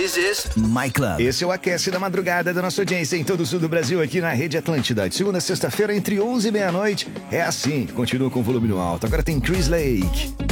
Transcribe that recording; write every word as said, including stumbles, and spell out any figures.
This is My Club. Esse é o Aquece da Madrugada da nossa audiência em todo o sul do Brasil, aqui na Rede Atlântida. De segunda a sexta-feira, entre onze e meia-noite. É assim, continua com o volume no alto. Agora tem Chris Lake.